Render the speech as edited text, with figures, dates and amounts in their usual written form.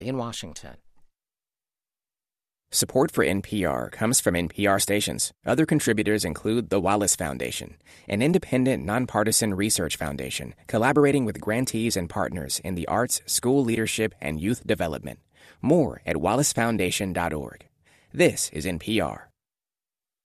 in Washington. Support for NPR comes from NPR stations. Other contributors include the Wallace Foundation, an independent, nonpartisan research foundation collaborating with grantees and partners in the arts, school leadership, and youth development. More at wallacefoundation.org. This is NPR.